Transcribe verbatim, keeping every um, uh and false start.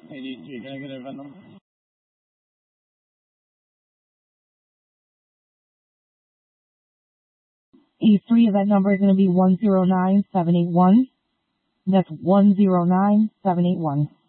eighty-three, can I get a event number? eighty-three, event number is going to be one zero nine seven eight one. That's one zero nine seven eight one.